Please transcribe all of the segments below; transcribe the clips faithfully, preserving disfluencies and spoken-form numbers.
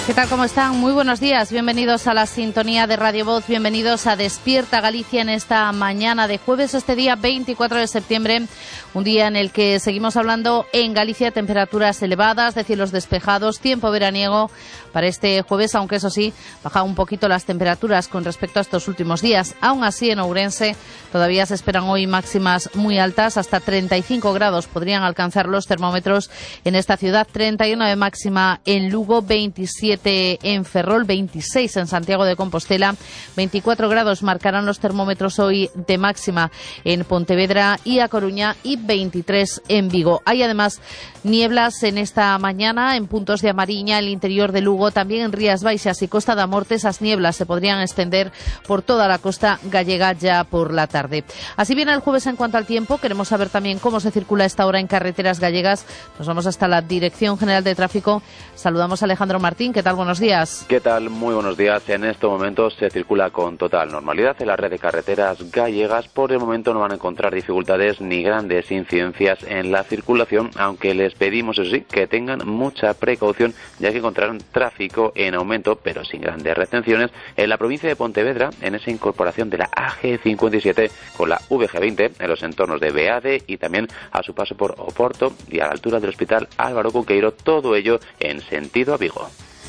¿Qué tal? ¿Cómo están? Muy buenos días. Bienvenidos a la sintonía de Radio Voz. Bienvenidos a Despierta Galicia en esta mañana de jueves, este día veinticuatro de septiembre. Un día en el que seguimos hablando en Galicia, temperaturas elevadas, de cielos despejados, tiempo veraniego para este jueves, aunque eso sí, baja un poquito las temperaturas con respecto a estos últimos días. Aún así, en Ourense todavía se esperan hoy máximas muy altas, hasta treinta y cinco grados podrían alcanzar los termómetros en esta ciudad, treinta y uno de máxima en Lugo, veintisiete en Ferrol, veintiséis en Santiago de Compostela, veinticuatro grados marcarán los termómetros hoy de máxima en Pontevedra y A Coruña y veintitrés en Vigo. Hay además nieblas en esta mañana en puntos de Amariña, el interior de Lugo, también en Rías Baixas y Costa da Morte. Esas nieblas se podrían extender por toda la costa gallega ya por la tarde. Así viene el jueves en cuanto al tiempo. Queremos saber también cómo se circula a esta hora en carreteras gallegas. Nos vamos hasta la Dirección General de Tráfico. Saludamos a Alejandro Martín. ¿Qué tal? Buenos días. ¿Qué tal? Muy buenos días. En estos momentos se circula con total normalidad en la red de carreteras gallegas. Por el momento no van a encontrar dificultades ni grandes incidencias en la circulación, aunque les pedimos, eso sí, que tengan mucha precaución, ya que encontrarán tráfico en aumento, pero sin grandes retenciones, en la provincia de Pontevedra, en esa incorporación de la A G cincuenta y siete con la V G veinte, en los entornos de Beade y también a su paso por Oporto y a la altura del Hospital Álvaro Cunqueiro, todo ello en sentido a Vigo.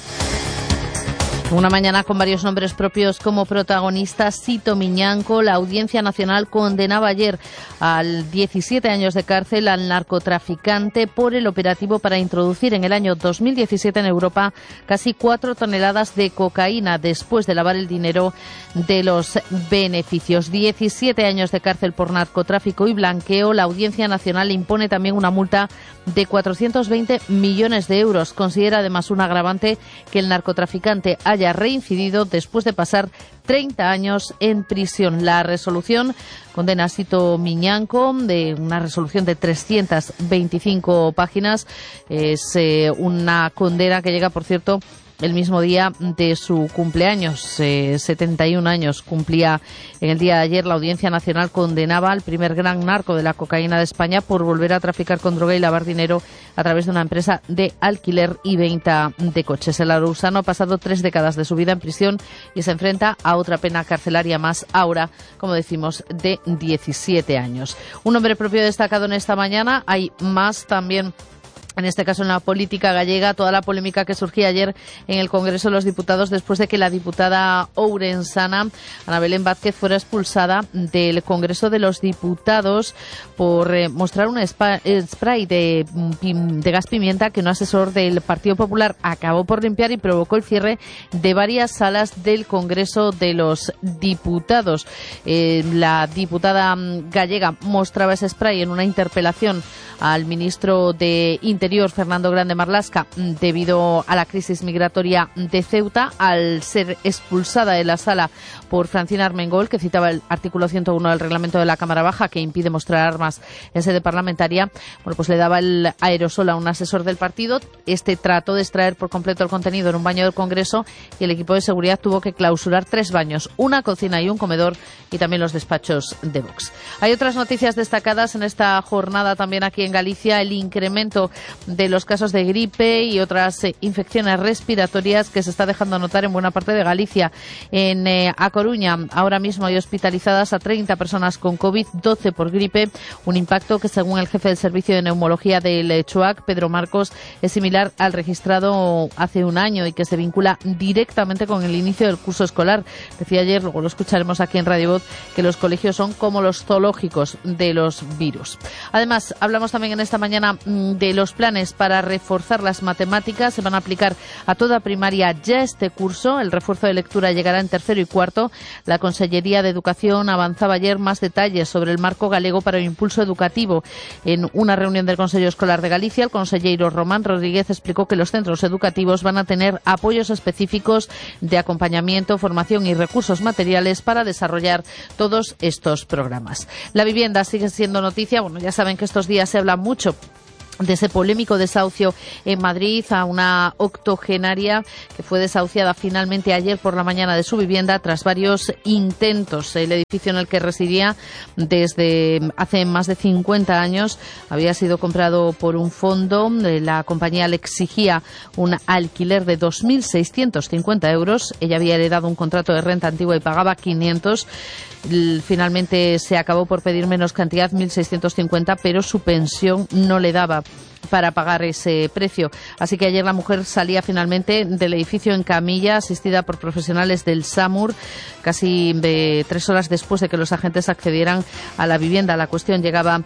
Una mañana con varios nombres propios como protagonistas. Sito Miñanco. La Audiencia Nacional condenaba ayer a diecisiete años de cárcel al narcotraficante por el operativo para introducir en el año dos mil diecisiete en Europa casi cuatro toneladas de cocaína después de lavar el dinero de los beneficios. diecisiete años de cárcel por narcotráfico y blanqueo. La Audiencia Nacional impone también una multa de cuatrocientos veinte millones de euros. Considera además un agravante que el narcotraficante haya reincidido después de pasar treinta años en prisión. La resolución condena a Sito Miñanco, de una resolución de trescientas veinticinco páginas. Es eh, una condena que llega, por cierto, el mismo día de su cumpleaños. eh, setenta y un años cumplía en el día de ayer. La Audiencia Nacional condenaba al primer gran narco de la cocaína de España por volver a traficar con droga y lavar dinero a través de una empresa de alquiler y venta de coches. El alausano ha pasado tres décadas de su vida en prisión y se enfrenta a otra pena carcelaria más, ahora, como decimos, de diecisiete años. Un hombre propio destacado en esta mañana. Hay más también, en este caso en la política gallega, toda la polémica que surgía ayer en el Congreso de los Diputados después de que la diputada ourensana Ana Belén Vázquez fuera expulsada del Congreso de los Diputados por eh, mostrar un spa, spray de, de gas pimienta que un asesor del Partido Popular acabó por limpiar y provocó el cierre de varias salas del Congreso de los Diputados. Eh, la diputada gallega mostraba ese spray en una interpelación al ministro de Interior, Fernando Grande Marlaska, debido a la crisis migratoria de Ceuta. Al ser expulsada de la sala por Francina Armengol, que citaba el artículo ciento uno del reglamento de la Cámara Baja, que impide mostrar armas en sede parlamentaria, bueno, pues le daba el aerosol a un asesor del partido. Este trató de extraer por completo el contenido en un baño del Congreso y el equipo de seguridad tuvo que clausurar tres baños, una cocina y un comedor, y también los despachos de Vox. Hay otras noticias destacadas en esta jornada también aquí en Galicia: el incremento de los casos de gripe y otras eh, infecciones respiratorias que se está dejando notar en buena parte de Galicia. En eh, A Coruña ahora mismo hay hospitalizadas a treinta personas con COVID, doce por gripe, un impacto que, según el jefe del servicio de neumología del CHUAC, Pedro Marcos, es similar al registrado hace un año y que se vincula directamente con el inicio del curso escolar. Decía ayer, luego lo escucharemos aquí en Radio Voz, que los colegios son como los zoológicos de los virus. Además, hablamos también en esta mañana de los planes para reforzar las matemáticas. Se van a aplicar a toda primaria ya este curso. El refuerzo de lectura llegará en tercero y cuarto. La Consellería de Educación avanzaba ayer más detalles sobre el marco galego para el impulso educativo. En una reunión del Consello Escolar de Galicia, el consellero Román Rodríguez explicó que los centros educativos van a tener apoyos específicos de acompañamiento, formación y recursos materiales para desarrollar todos estos programas. La vivienda sigue siendo noticia. Bueno, ya saben que estos días se habla mucho de ese polémico desahucio en Madrid a una octogenaria que fue desahuciada finalmente ayer por la mañana de su vivienda tras varios intentos. El edificio en el que residía desde hace más de cincuenta años había sido comprado por un fondo. La compañía le exigía un alquiler de dos mil seiscientos cincuenta euros. Ella había heredado un contrato de renta antigua y pagaba quinientos. Finalmente se acabó por pedir menos cantidad, mil seiscientos cincuenta, pero su pensión no le daba para pagar ese precio. Así que ayer la mujer salía finalmente del edificio en camilla, asistida por profesionales del SAMUR, casi de tres horas después de que los agentes accedieran a la vivienda. La cuestión llegaba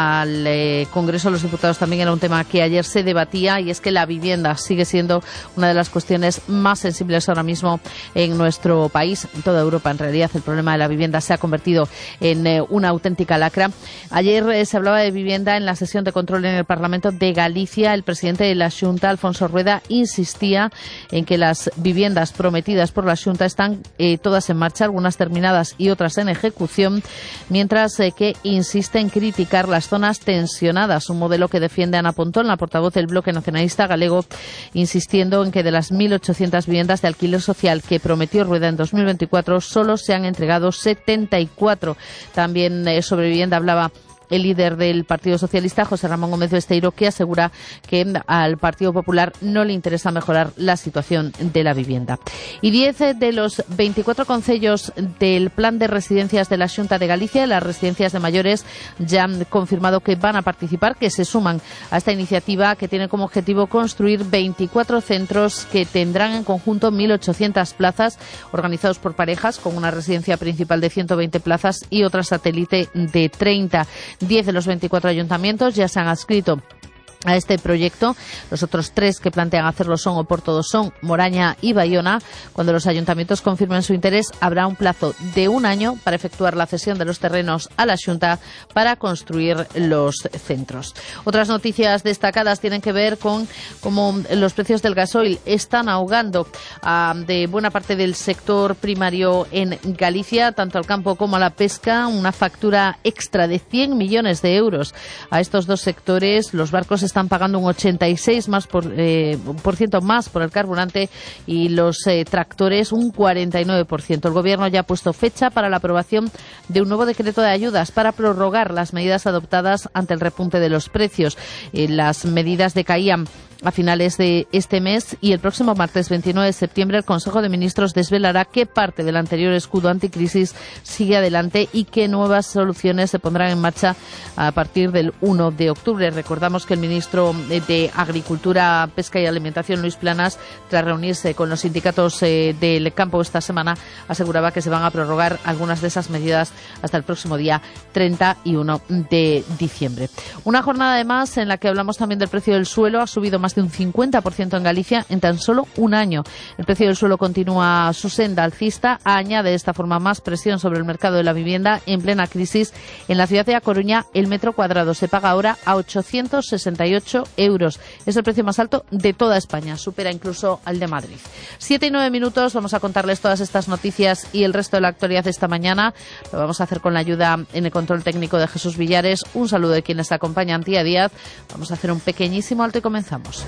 al eh, Congreso de los Diputados, también era un tema que ayer se debatía, y es que la vivienda sigue siendo una de las cuestiones más sensibles ahora mismo en nuestro país, en toda Europa. En realidad el problema de la vivienda se ha convertido en eh, una auténtica lacra. Ayer eh, se hablaba de vivienda en la sesión de control en el Parlamento de Galicia. El presidente de la Xunta, Alfonso Rueda, insistía en que las viviendas prometidas por la Xunta están eh, todas en marcha, algunas terminadas y otras en ejecución, mientras eh, que insiste en criticar las zonas tensionadas, un modelo que defiende Ana Pontón, la portavoz del Bloque Nacionalista Galego, insistiendo en que de las mil ochocientas viviendas de alquiler social que prometió Rueda en dos mil veinticuatro solo se han entregado setenta y cuatro. También eh, sobre vivienda hablaba el líder del Partido Socialista, José Ramón Gómez Besteiro, que asegura que al Partido Popular no le interesa mejorar la situación de la vivienda. Y diez de los veinticuatro concellos del plan de residencias de la Xunta de Galicia, las residencias de mayores, ya han confirmado que van a participar, que se suman a esta iniciativa que tiene como objetivo construir veinticuatro centros que tendrán en conjunto mil ochocientas plazas, organizados por parejas, con una residencia principal de ciento veinte plazas y otra satélite de treinta. diez de los veinticuatro ayuntamientos ya se han adscrito a este proyecto. Los otros tres que plantean hacerlo son Oporto, son Moraña y Baiona. Cuando los ayuntamientos confirmen su interés, habrá un plazo de un año para efectuar la cesión de los terrenos a la Xunta para construir los centros. Otras noticias destacadas tienen que ver con cómo los precios del gasoil están ahogando a de buena parte del sector primario en Galicia, tanto al campo como a la pesca. Una factura extra de cien millones de euros a estos dos sectores. Los barcos están pagando un ochenta y seis más por, eh, por ciento más por el carburante y los eh, tractores un cuarenta y nueve por ciento. El Gobierno ya ha puesto fecha para la aprobación de un nuevo decreto de ayudas para prorrogar las medidas adoptadas ante el repunte de los precios. Eh, las medidas decaían a finales de este mes y el próximo martes veintinueve de septiembre el Consejo de Ministros desvelará qué parte del anterior escudo anticrisis sigue adelante y qué nuevas soluciones se pondrán en marcha a partir del uno de octubre. Recordamos que el ministro de Agricultura, Pesca y Alimentación, Luis Planas, tras reunirse con los sindicatos eh, del campo esta semana, aseguraba que se van a prorrogar algunas de esas medidas hasta el próximo día treinta y uno de diciembre. Una jornada además en la que hablamos también del precio del suelo. Ha subido más más de un cincuenta por ciento en Galicia en tan solo un año. El precio del suelo continúa su senda alcista. Añade de esta forma más presión sobre el mercado de la vivienda en plena crisis. En la ciudad de A Coruña, el metro cuadrado se paga ahora a ochocientos sesenta y ocho euros. Es el precio más alto de toda España. Supera incluso al de Madrid. Siete y nueve minutos. Vamos a contarles todas estas noticias y el resto de la actualidad de esta mañana. Lo vamos a hacer con la ayuda en el control técnico de Jesús Villares. Un saludo de quienes acompañan, Tía Díaz. Vamos a hacer un pequeñísimo alto y comenzamos.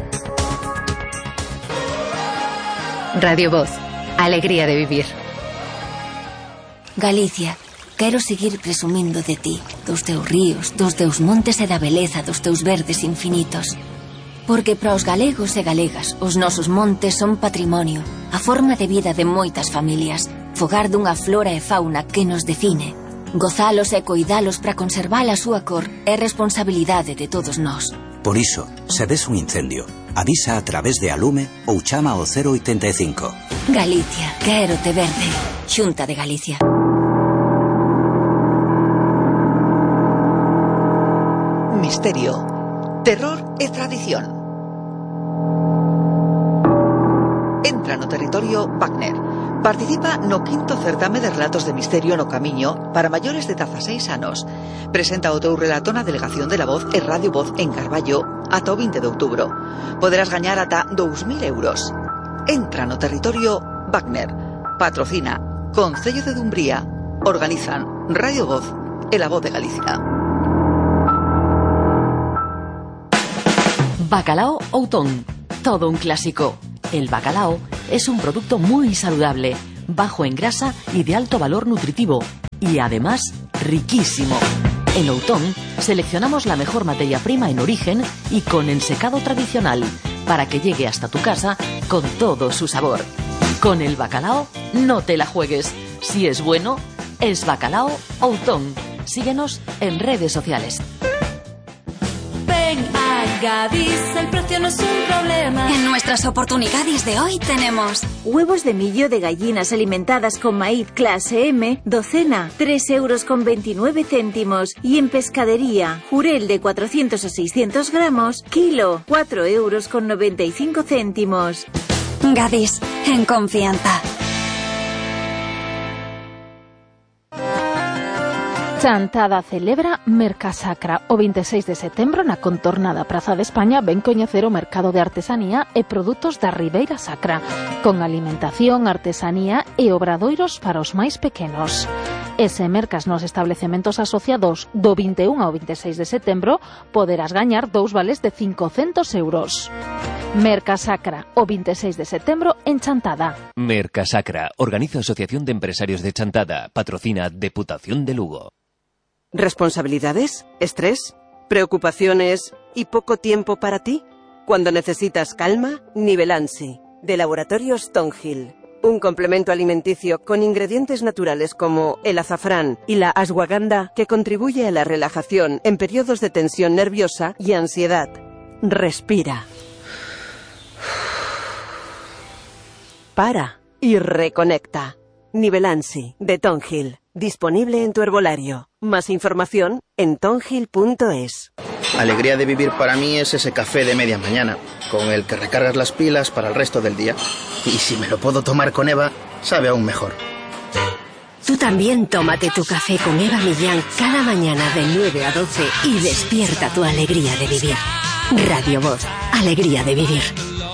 Radio Voz, alegría de vivir. Galicia, quero seguir presumindo de ti, dos teus ríos, dos teus montes e da beleza dos teus verdes infinitos. Porque para os galegos e galegas, os nosos montes son patrimonio, a forma de vida de moitas familias, fogar dunha flora e fauna que nos define. Gozalos e coidalos para conservar a súa cor é responsabilidade de todos nós. Por iso, se ves un incendio, avisa a través de Alume ou chama ao cero oitenta e cinco. Galicia, quero te verde. Xunta de Galicia. Misterio, terror e tradición. Entra no territorio Wagner. Participa no quinto certame de relatos de misterio no Camiño para maiores de dezaseis anos. Presenta o teu relato na Delegación de la Voz e Radio Voz en Carballo ata o vinte de outubro. Poderás gañar ata dous mil euros. Entra no territorio Wagner. Patrocina Concello de Dumbría. Organizan Radio Voz e la Voz de Galicia. Bacalao Outón, todo un clásico. El bacalao es un producto muy saludable, bajo en grasa y de alto valor nutritivo, y además riquísimo. En Outón seleccionamos la mejor materia prima en origen y con ensecado tradicional, para que llegue hasta tu casa con todo su sabor. Con el bacalao no te la juegues. Si es bueno, es Bacalao Outón. Síguenos en redes sociales. Ven a Gadis, el precio no es un problema. En nuestras oportunidades de hoy tenemos huevos de millo de gallinas alimentadas con maíz clase M, docena, tres euros con veintinueve céntimos. Y en pescadería, jurel de cuatrocientos a seiscientos gramos, kilo, cuatro euros con noventa y cinco céntimos. Gadis, en confianza. Chantada celebra Mercasacra. O veintiséis de setembro na contornada Praza de España ven coñecer o mercado de artesanía e produtos da Ribeira Sacra, con alimentación, artesanía e obradoiros para os máis pequenos. E se mercas nos establecementos asociados do vinte e un ao veintiséis de setembro, poderás gañar dous vales de cincocentos euros. Mercasacra, o veintiséis de setembro en Chantada. Mercasacra, organiza Asociación de Empresarios de Chantada, patrocina Deputación de Lugo. ¿Responsabilidades? ¿Estrés? ¿Preocupaciones y poco tiempo para ti? Cuando necesitas calma, Nivelansi, de Laboratorios Tonhill. Un complemento alimenticio con ingredientes naturales como el azafrán y la ashwagandha que contribuye a la relajación en periodos de tensión nerviosa y ansiedad. Respira. Para y reconecta. Nivelansi, de Tonhill. Disponible en tu herbolario. Más información en tonhill punto es. Alegría de vivir para mí es ese café de media mañana, con el que recargas las pilas para el resto del día. Y si me lo puedo tomar con Eva, sabe aún mejor. Tú también tómate tu café con Eva Millán cada mañana de nueve a doce y despierta tu alegría de vivir. Radio Voz, alegría de vivir.